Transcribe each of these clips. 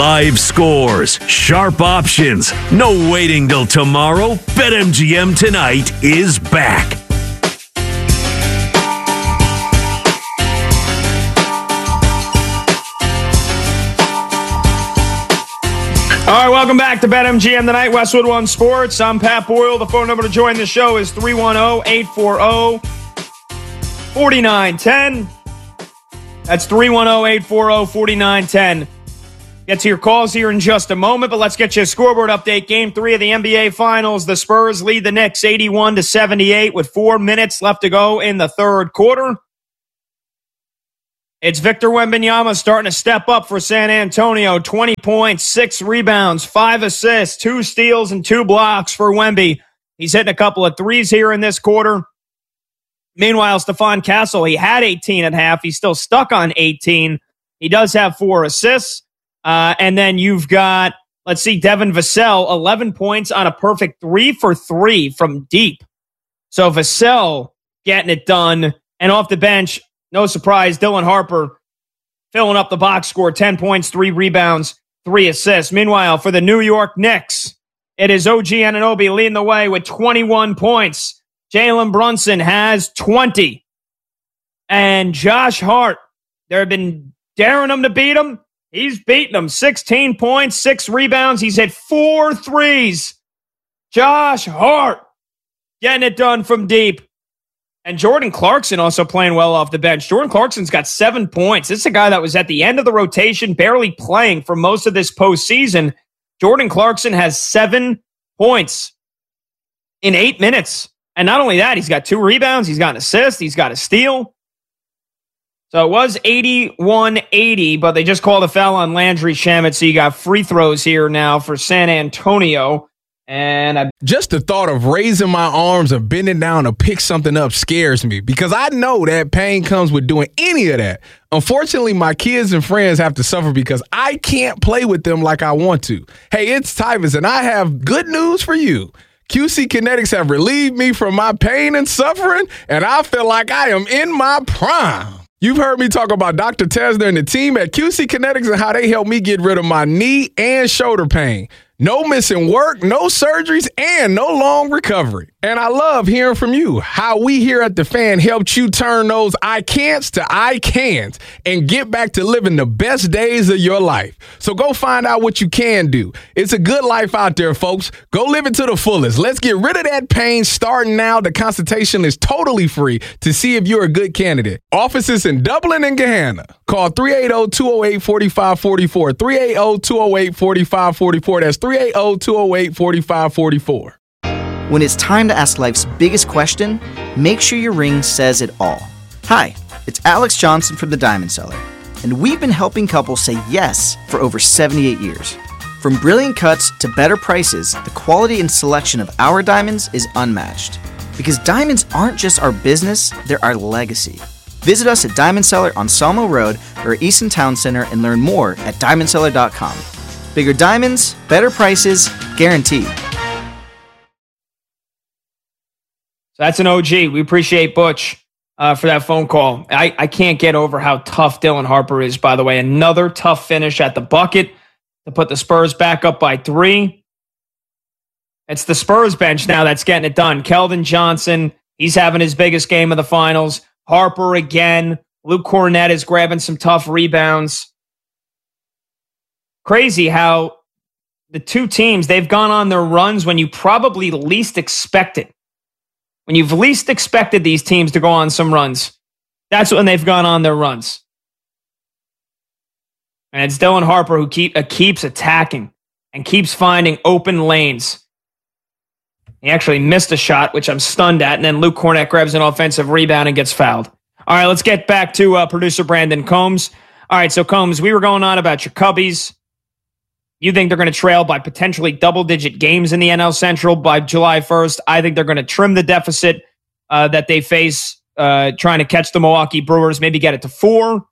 Live scores, sharp options, no waiting till tomorrow. BetMGM tonight is back. All right, welcome back to BetMGM tonight, Westwood One Sports. I'm Pat Boyle. The phone number to join the show is 310-840-4910. That's 310-840-4910. Get to your calls here in just a moment, but let's get you a scoreboard update. Game 3 of the NBA Finals. The Spurs lead the Knicks 81-78 with 4 minutes left to go in the third quarter. It's Victor Wembanyama starting to step up for San Antonio. 20 points, 6 rebounds, 5 assists, 2 steals, and 2 blocks for Wemby. He's hitting a couple of threes here in this quarter. Meanwhile, Stephon Castle, he had 18 at half. He's still stuck on 18. He does have 4 assists. And then you've got, let's see, Devin Vassell, 11 points on a perfect 3 for 3 from deep. So Vassell getting it done. And off the bench, no surprise, Dylan Harper filling up the box score, 10 points, 3 rebounds, 3 assists. Meanwhile, for the New York Knicks, it is OG Anunoby leading the way with 21 points. Jalen Brunson has 20. And Josh Hart, they've been daring him to beat him. He's beaten them. 16 points, 6 rebounds. He's hit 4 threes. Josh Hart getting it done from deep. And Jordan Clarkson also playing well off the bench. Jordan Clarkson's got 7 points. This is a guy that was at the end of the rotation, barely playing for most of this postseason. Jordan Clarkson has 7 points in 8 minutes. And not only that, he's got 2 rebounds. He's got an assist. He's got a steal. So it was 81-80, but they just called a foul on Landry Shamet. So you got free throws here now for San Antonio. And just the thought of raising my arms or bending down to pick something up scares me because I know that pain comes with doing any of that. Unfortunately, my kids and friends have to suffer because I can't play with them like I want to. Hey, it's Tyvus, and I have good news for you. QC Kinetics have relieved me from my pain and suffering, and I feel like I am in my prime. You've heard me talk about Dr. Tesner and the team at QC Kinetics and how they helped me get rid of my knee and shoulder pain. No missing work, no surgeries, and no long recovery. And I love hearing from you, how we here at The Fan helped you turn those I can'ts to I can'ts and get back to living the best days of your life. So go find out what you can do. It's a good life out there, folks. Go live it to the fullest. Let's get rid of that pain starting now. The consultation is totally free to see if you're a good candidate. Offices in Dublin and Gahanna. Call 380-208-4544. 380-208-4544. That's 380-208-4544. When it's time to ask life's biggest question, make sure your ring says it all. Hi, it's Alex Johnson from the Diamond Seller, and we've been helping couples say yes for over 78 years. From brilliant cuts to better prices, the quality and selection of our diamonds is unmatched. Because diamonds aren't just our business, they're our legacy. Visit us at Diamond Seller on Sawmill Road or Easton Town Center and learn more at diamondseller.com. Bigger diamonds, better prices, guaranteed. So that's an OG. We appreciate Butch for that phone call. I can't get over how tough Dylan Harper is, by the way. Another tough finish at the bucket to put the Spurs back up by 3. It's the Spurs bench now that's getting it done. Keldon Johnson, he's having his biggest game of the finals. Harper again. Luke Cornett is grabbing some tough rebounds. Crazy how the two teams, they've gone on their runs when you probably least expect it. When you've least expected these teams to go on some runs, that's when they've gone on their runs. And it's Dylan Harper who keeps attacking and keeps finding open lanes. He actually missed a shot, which I'm stunned at, and then Luke Cornett grabs an offensive rebound and gets fouled. All right, let's get back to producer Brandon Combs. All right, so Combs, we were going on about your Cubbies. You think they're going to trail by potentially double-digit games in the NL Central by July 1st. I think they're going to trim the deficit that they face trying to catch the Milwaukee Brewers, maybe get it to 4.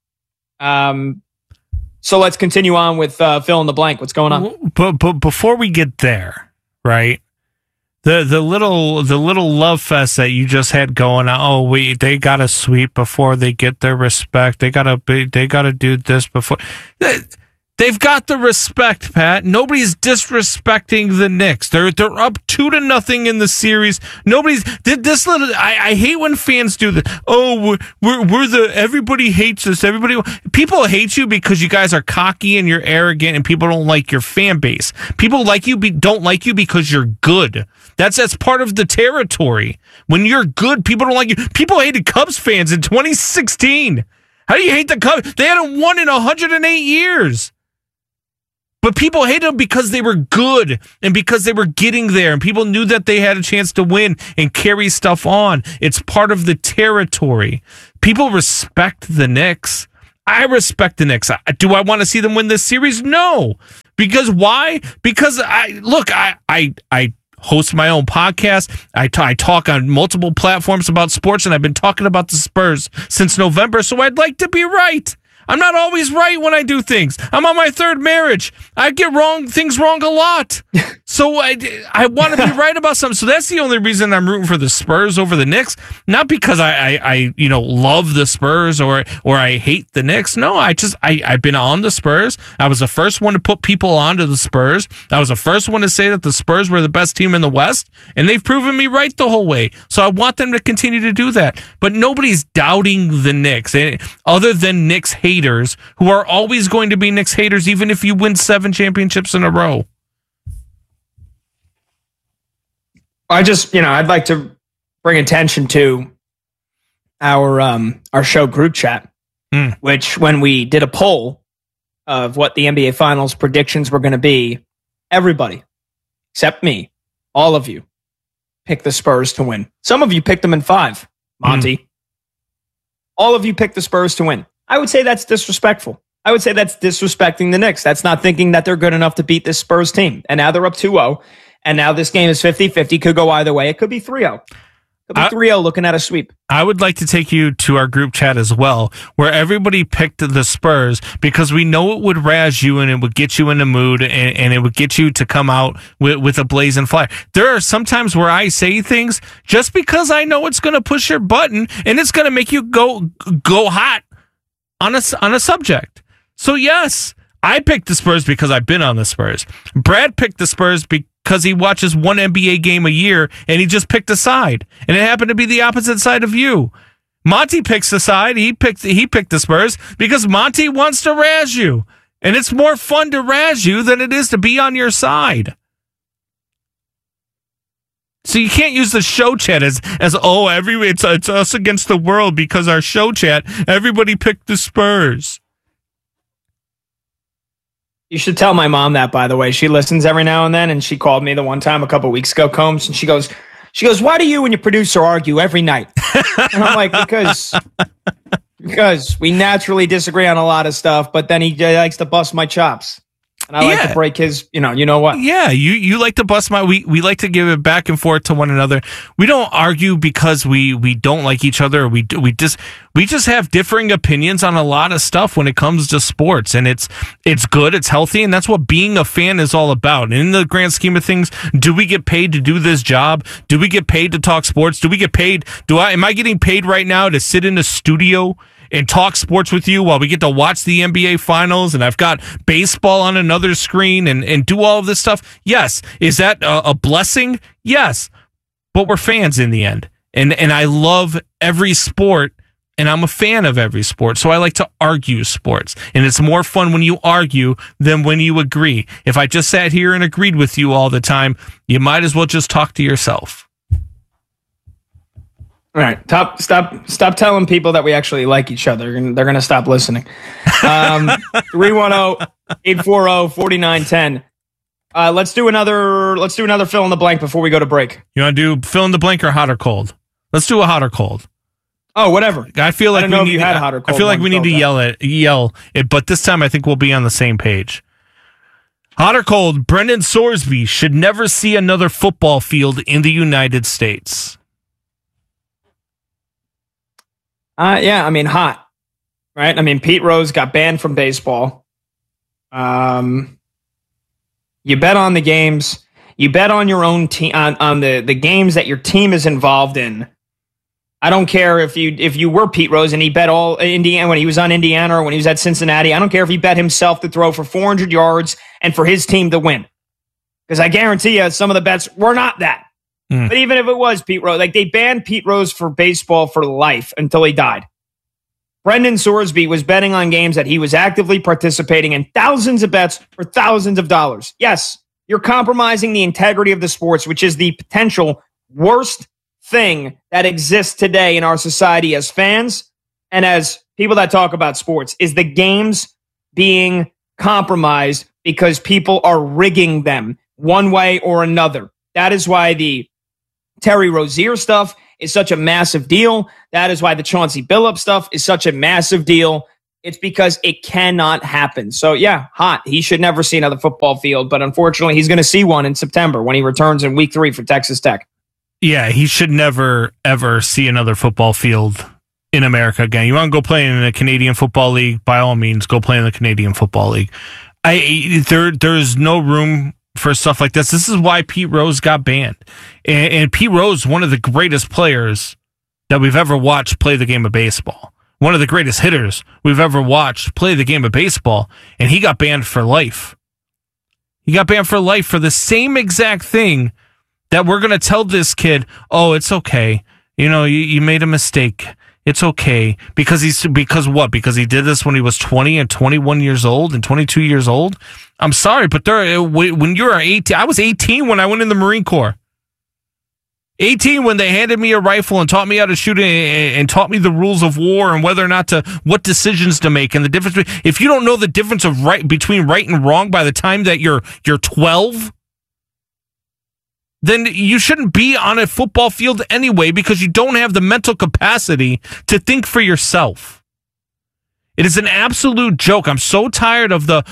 So let's continue on with fill in the blank. What's going on? But before we get there, right? The little love fest that you just had going on. Oh, they got to sweep before they get their respect. They got to do this before. They've got the respect, Pat. Nobody's disrespecting the Knicks. They're up 2-0 in the series. Nobody's this little. I hate when fans do this. Oh, we're the everybody hates us. People hate you because you guys are cocky and you're arrogant, and people don't like your fan base. People like you don't like you because you're good. That's part of the territory. When you're good, people don't like you. People hated Cubs fans in 2016. How do you hate the Cubs? They hadn't won in 108 years. But people hated them because they were good and because they were getting there, and people knew that they had a chance to win and carry stuff on. It's part of the territory. People respect the Knicks. I respect the Knicks. Do I want to see them win this series? No. Because why? Because I host my own podcast. I talk on multiple platforms about sports, and I've been talking about the Spurs since November, so I'd like to be right. I'm not always right when I do things. I'm on my third marriage. I get things wrong a lot. So I want to be right about something. So that's the only reason I'm rooting for the Spurs over the Knicks. Not because I love the Spurs or I hate the Knicks. No, I've been on the Spurs. I was the first one to put people onto the Spurs. I was the first one to say that the Spurs were the best team in the West, and they've proven me right the whole way. So I want them to continue to do that. But nobody's doubting the Knicks, other than Knicks haters, who are always going to be Knicks haters, even if you win 7 championships in a row. I'd like to bring attention to our show group chat, which when we did a poll of what the NBA Finals predictions were going to be, everybody, except me, all of you, picked the Spurs to win. Some of you picked them in 5, Monty. All of you picked the Spurs to win. I would say that's disrespectful. I would say that's disrespecting the Knicks. That's not thinking that they're good enough to beat this Spurs team. And now they're up 2-0. And now this game is 50-50. Could go either way. It could be 3-0. Could be 3-0 looking at a sweep. I would like to take you to our group chat as well, where everybody picked the Spurs because we know it would razz you and it would get you in the mood and it would get you to come out with a blazing fire. There are some times where I say things just because I know it's going to push your button and it's going to make you go hot on a subject. So yes, I picked the Spurs because I've been on the Spurs. Brad picked the Spurs because he watches one NBA game a year and he just picked a side. And it happened to be the opposite side of you. Monty picks the side. He picked the Spurs because Monty wants to razz you. And it's more fun to razz you than it is to be on your side. So you can't use the show chat as it's us against the world because our show chat, everybody picked the Spurs. You should tell my mom that, by the way. She listens every now and then, and she called me the one time a couple weeks ago, Combs, and she goes, why do you and your producer argue every night? And I'm like, because we naturally disagree on a lot of stuff, but then he likes to bust my chops. And I like to break his, you know what? Yeah, you like to bust we like to give it back and forth to one another. We don't argue because we don't like each other. We just have differing opinions on a lot of stuff when it comes to sports, and it's good, it's healthy, and that's what being a fan is all about. And in the grand scheme of things, do we get paid to do this job? Do we get paid to talk sports? Do we get paid? Am I getting paid right now to sit in a studio and talk sports with you while we get to watch the NBA Finals and I've got baseball on another screen and do all of this stuff? Yes. Is that a blessing? Yes. But we're fans in the end. And I love every sport, and I'm a fan of every sport. So I like to argue sports. And it's more fun when you argue than when you agree. If I just sat here and agreed with you all the time, you might as well just talk to yourself. All right, stop telling people that we actually like each other, and they're going to stop listening. 310-840-4910. Let's do another fill in the blank before we go to break. You want to do fill in the blank or hot or cold? Let's do a hot or cold. Oh, whatever. I feel like we need to yell it, but this time I think we'll be on the same page. Hot or cold? Brendan Sorsby should never see another football field in the United States. Hot, right? I mean, Pete Rose got banned from baseball. You bet on the games. You bet on your own team, on the games that your team is involved in. I don't care if you were Pete Rose and he bet all Indiana when he was on Indiana or when he was at Cincinnati. I don't care if he bet himself to throw for 400 yards and for his team to win. Because I guarantee you some of the bets were not that. But even if it was Pete Rose, like they banned Pete Rose for baseball for life until he died. Brendan Sorsby was betting on games that he was actively participating in thousands of bets for thousands of dollars. Yes, you're compromising the integrity of the sports, which is the potential worst thing that exists today in our society as fans and as people that talk about sports, is the games being compromised because people are rigging them one way or another. That is why the Terry Rozier stuff is such a massive deal. That is why the Chauncey Billups stuff is such a massive deal. It's because it cannot happen. So yeah, hot. He should never see another football field, but unfortunately he's going to see one in September when he returns in week 3 for Texas Tech. Yeah, he should never, ever see another football field in America again. You want to go play in the Canadian Football League? By all means, go play in the Canadian Football League. There's no room for stuff like this. This is why Pete Rose got banned. And Pete Rose, one of the greatest players that we've ever watched play the game of baseball. One of the greatest hitters we've ever watched play the game of baseball. And he got banned for life. He got banned for life for the same exact thing that we're going to tell this kid, oh, it's okay. You know, you made a mistake. It's okay. Because what? Because he did this when he was 20 and 21 years old and 22 years old? I'm sorry, but when you're 18, I was 18 when I went in the Marine Corps. 18 when they handed me a rifle and taught me how to shoot and taught me the rules of war and what decisions to make and the difference. If you don't know the difference of between right and wrong by the time that you're 12, then you shouldn't be on a football field anyway because you don't have the mental capacity to think for yourself. It is an absolute joke. I'm so tired of the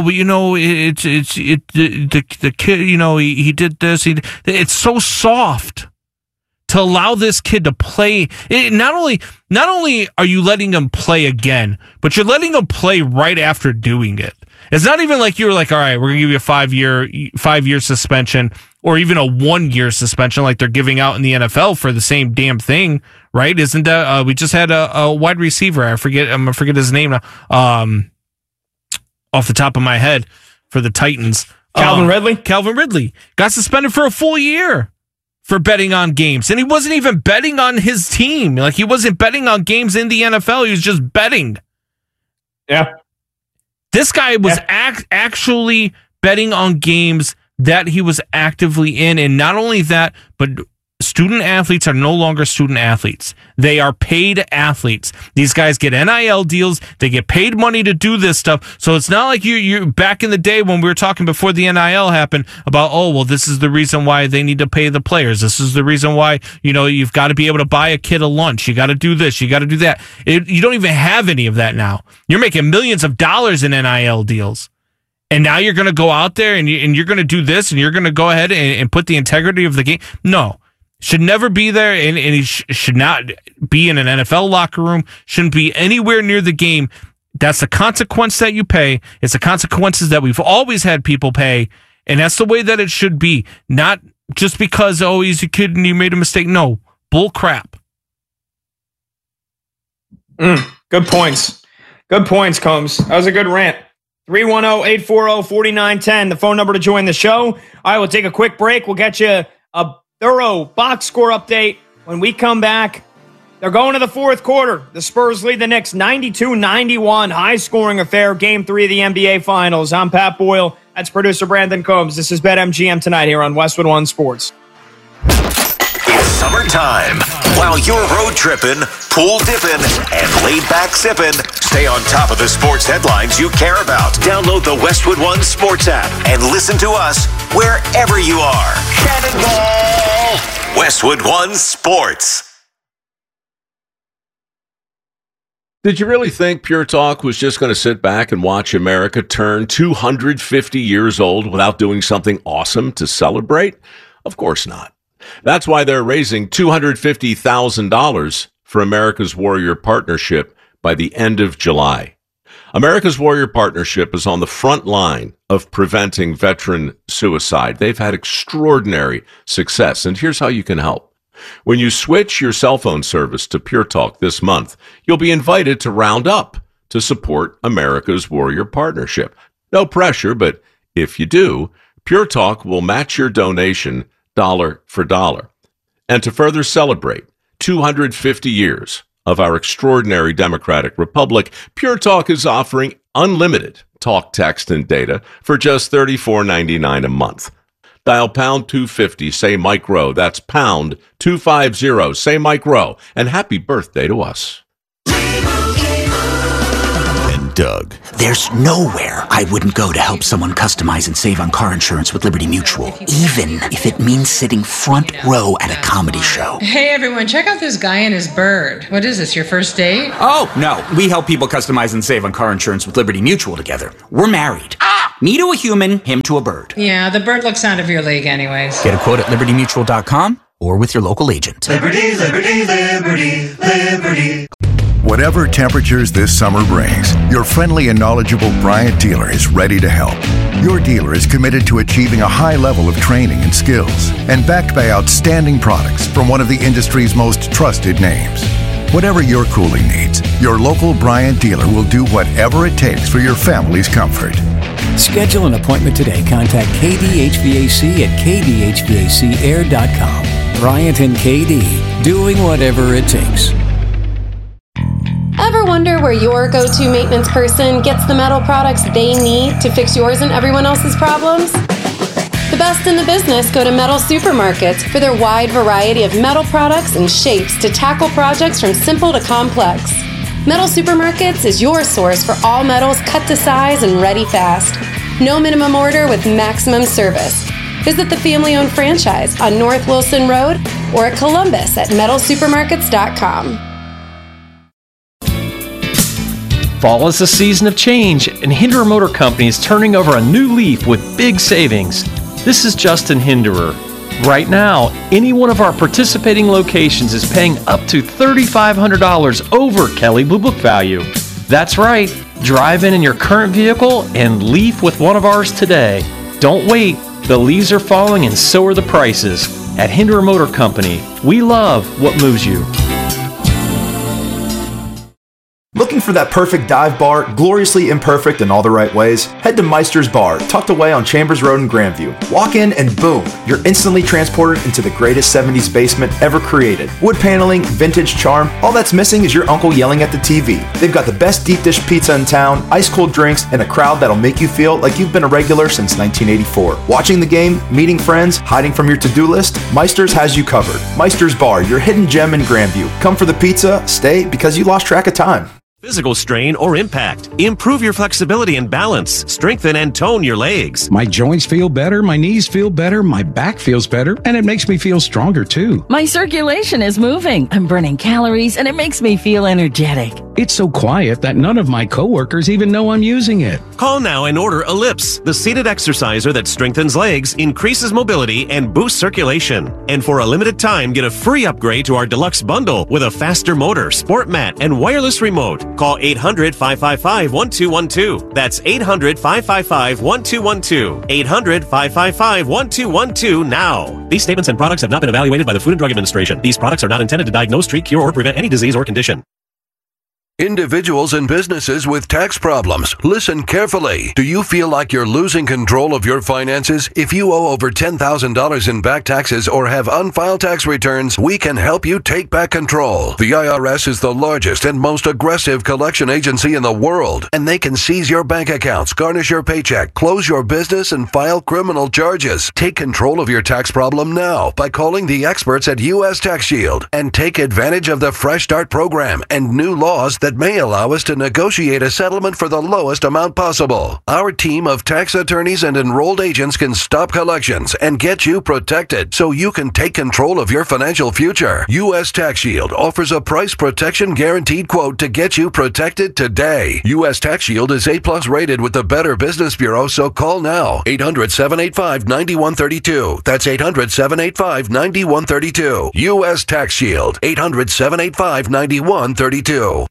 kid, you know, he did this. It's so soft to allow this kid to play. Not only are you letting him play again, but you're letting him play right after doing it. It's not even like you're like, all right, we're gonna give you a 5-year suspension or even a 1-year suspension like they're giving out in the NFL for the same damn thing, right? Isn't that we just had a wide receiver? I'm gonna forget his name now, off the top of my head for the Titans. Calvin Ridley? Calvin Ridley got suspended for a full year for betting on games. And he wasn't even betting on his team. Like, he wasn't betting on games in the NFL. He was just betting. Yeah. This guy was actually betting on games that he was actively in. And not only that, but student athletes are no longer student athletes. They are paid athletes. These guys get NIL deals. They get paid money to do this stuff. So it's not like you back in the day when we were talking before the NIL happened about, oh, well, this is the reason why they need to pay the players. This is the reason why, you know, you've got to be able to buy a kid a lunch. You got to do this. You got to do that. You don't even have any of that now. You're making millions of dollars in NIL deals. And now you're going to go out there and you're going to do this and you're going to go ahead and put the integrity of the game. No. Should never be there, and he should not be in an NFL locker room, shouldn't be anywhere near the game. That's the consequence that you pay. It's the consequences that we've always had people pay, and that's the way that it should be. Not just because, oh, he's a kid and he made a mistake. No, bull crap. Good points. Good points, Combs. That was a good rant. 310-840-4910, the phone number to join the show. All right, we'll take a quick break. We'll get you a thorough box score update when we come back. They're going to the fourth quarter. The Spurs lead the Knicks 92-91. High-scoring affair, Game 3 of the NBA Finals. I'm Pat Boyle. That's producer Brandon Combs. This is BetMGM tonight here on Westwood One Sports. It's summertime. While you're road tripping, pool dipping, and laid back sipping, stay on top of the sports headlines you care about. Download the Westwood One Sports app and listen to us wherever you are. Cannonball! Westwood One Sports. Did you really think Pure Talk was just going to sit back and watch America turn 250 years old without doing something awesome to celebrate? Of course not. That's why they're raising $250,000 for America's Warrior Partnership by the end of July. America's Warrior Partnership is on the front line of preventing veteran suicide. They've had extraordinary success, and here's how you can help. When you switch your cell phone service to Pure Talk this month, you'll be invited to round up to support America's Warrior Partnership. No pressure, but if you do, Pure Talk will match your donation dollar for dollar. And to further celebrate 250 years of our extraordinary democratic republic, Pure Talk is offering unlimited talk, text, and data for just $34.99 a month. Dial pound 250, say Mike Rowe. That's pound 250, say Mike Rowe. And happy birthday to us. And Doug. There's nowhere I wouldn't go to help someone customize and save on car insurance with Liberty Mutual, even if it means sitting front row at a comedy show. Hey everyone, check out this guy and his bird. What is this, your first date? Oh, no. We help people customize and save on car insurance with Liberty Mutual together. We're married. Me to a human, him to a bird. Yeah, the bird looks out of your league anyways. Get a quote at libertymutual.com or with your local agent. Liberty, liberty, liberty, liberty. Whatever temperatures this summer brings, your friendly and knowledgeable Bryant dealer is ready to help. Your dealer is committed to achieving a high level of training and skills and backed by outstanding products from one of the industry's most trusted names. Whatever your cooling needs, your local Bryant dealer will do whatever it takes for your family's comfort. Schedule an appointment today. Contact KDHVAC at kdhvacair.com. Bryant and KD, doing whatever it takes. Ever wonder where your go-to maintenance person gets the metal products they need to fix yours and everyone else's problems? The best in the business go to Metal Supermarkets for their wide variety of metal products and shapes to tackle projects from simple to complex. Metal Supermarkets is your source for all metals cut to size and ready fast. No minimum order with maximum service. Visit the family-owned franchise on North Wilson Road or at Columbus at metalsupermarkets.com. Fall is a season of change, and Hinderer Motor Company is turning over a new leaf with big savings. This is Justin Hinderer. Right now, any one of our participating locations is paying up to $3,500 over Kelley Blue Book value. That's right. Drive in your current vehicle and leaf with one of ours today. Don't wait. The leaves are falling and so are the prices. At Hinderer Motor Company, we love what moves you. Looking for that perfect dive bar, gloriously imperfect in all the right ways? Head to Meister's Bar, tucked away on Chambers Road in Grandview. Walk in and boom, you're instantly transported into the greatest 70s basement ever created. Wood paneling, vintage charm, all that's missing is your uncle yelling at the TV. They've got the best deep dish pizza in town, ice cold drinks, and a crowd that'll make you feel like you've been a regular since 1984. Watching the game, meeting friends, hiding from your to-do list, Meister's has you covered. Meister's Bar, your hidden gem in Grandview. Come for the pizza, stay because you lost track of time. Physical strain or impact. Improve your flexibility and balance. Strengthen and tone your legs. My joints feel better, my knees feel better, my back feels better, and it makes me feel stronger too. My circulation is moving. I'm burning calories, and it makes me feel energetic. It's so quiet that none of my coworkers even know I'm using it. Call now and order Ellipse, the seated exerciser that strengthens legs, increases mobility, and boosts circulation. And for a limited time, get a free upgrade to our deluxe bundle with a faster motor, sport mat, and wireless remote. Call 800-555-1212. That's 800-555-1212. 800-555-1212 now. These statements and products have not been evaluated by the Food and Drug Administration. These products are not intended to diagnose, treat, cure, or prevent any disease or condition. Individuals and businesses with tax problems, listen carefully. Do you feel like you're losing control of your finances? If you owe over $10,000 in back taxes or have unfiled tax returns, we can help you take back control. The IRS is the largest and most aggressive collection agency in the world, and they can seize your bank accounts, garnish your paycheck, close your business, and file criminal charges. Take control of your tax problem now by calling the experts at U.S. Tax Shield and take advantage of the Fresh Start program and new laws that may allow us to negotiate a settlement for the lowest amount possible. Our team of tax attorneys and enrolled agents can stop collections and get you protected so you can take control of your financial future. U.S. Tax Shield offers a price protection guaranteed quote to get you protected today. U.S. Tax Shield is A+ rated with the Better Business Bureau, so call now. 800-785-9132. That's 800-785-9132. U.S. Tax Shield. 800-785-9132.